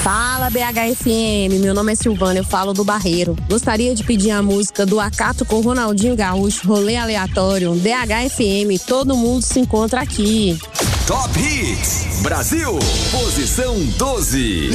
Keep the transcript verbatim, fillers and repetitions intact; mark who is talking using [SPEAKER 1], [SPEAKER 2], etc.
[SPEAKER 1] Fala, B H F M, meu nome é Silvana, eu falo do Barreiro. Gostaria de pedir a música do Acato com Ronaldinho Gaúcho, Rolê Aleatório, B H F M, todo mundo se encontra aqui.
[SPEAKER 2] Top Hits Brasil, posição doze.